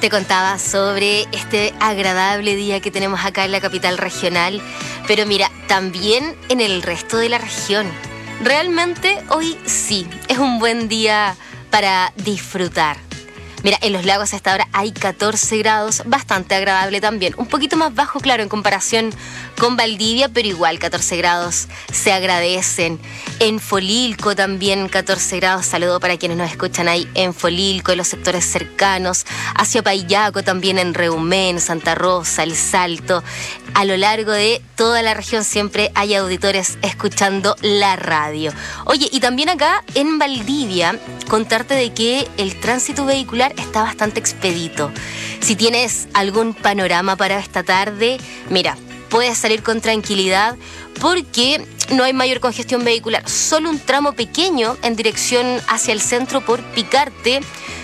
Te contaba sobre este agradable día que tenemos acá en la capital regional, pero mira, también en el resto de la región. Realmente hoy sí, es un buen día para disfrutar. Mira, en los lagos a esta hora hay 14 grados, bastante agradable también. Un poquito más bajo, claro, en comparación con Valdivia, pero igual 14 grados se agradecen. En Folilco también 14 grados. Saludo para quienes nos escuchan ahí en Folilco, en los sectores cercanos. Hacia Payaco también, en Reumén, Santa Rosa, El Salto. A lo largo de toda la región siempre hay auditores escuchando la radio. Oye, y también acá en Valdivia, contarte de que el tránsito vehicular está bastante expedito. Si tienes algún panorama para esta tarde, mira, puedes salir con tranquilidad porque no hay mayor congestión vehicular. Solo un tramo pequeño en dirección hacia el centro por Picarte,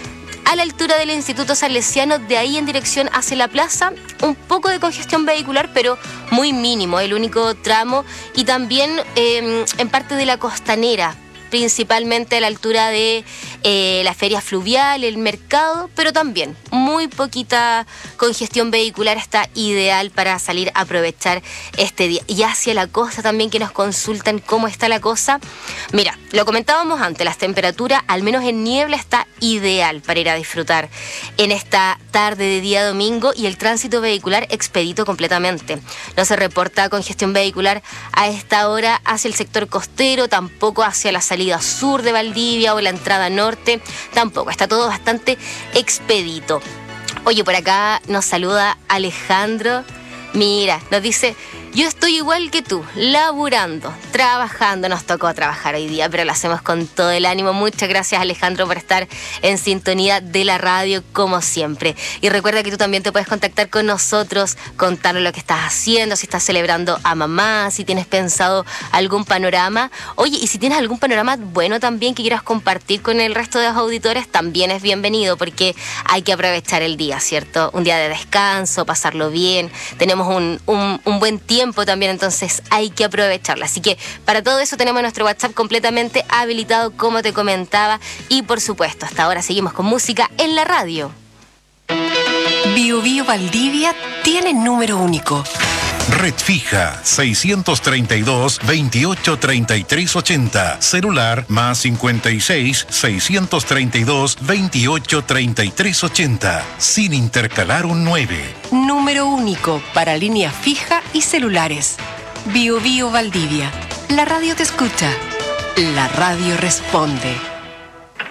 a la altura del Instituto Salesiano, de ahí en dirección hacia la plaza, un poco de congestión vehicular, pero muy mínimo, el único tramo, y también en parte de la costanera, principalmente a la altura de la feria fluvial, el mercado, pero también muy poquita congestión vehicular, está ideal para salir a aprovechar este día. Y hacia la costa también, que nos consultan cómo está la cosa. Mira, lo comentábamos antes, las temperaturas, al menos en niebla, está ideal para ir a disfrutar en esta tarde de día domingo, y el tránsito vehicular expedito completamente. No se reporta congestión vehicular a esta hora hacia el sector costero, tampoco hacia la salida sur de Valdivia o la entrada norte, tampoco, está todo bastante expedito. Oye, por acá nos saluda Alejandro, mira, nos dice: yo estoy igual que tú, laburando, trabajando. Nos tocó trabajar hoy día, pero lo hacemos con todo el ánimo. Muchas gracias, Alejandro, por estar en sintonía de la radio, como siempre. Y recuerda que tú también te puedes contactar con nosotros, contarnos lo que estás haciendo, si estás celebrando a mamá, si tienes pensado algún panorama. Oye, y si tienes algún panorama bueno también que quieras compartir con el resto de los auditores, también es bienvenido, porque hay que aprovechar el día, ¿cierto? Un día de descanso, pasarlo bien. Tenemos un buen tiempo también, entonces hay que aprovecharla. Así que para todo eso tenemos nuestro WhatsApp completamente habilitado, como te comentaba, y por supuesto hasta ahora seguimos con música en la radio. Bio Bio Valdivia tiene número único. Red fija 632 28 33 80. Celular más 56 632 28 33 80. Sin intercalar un 9. Número único para línea fija y celulares. Bio Bio Valdivia. La radio te escucha. La radio responde.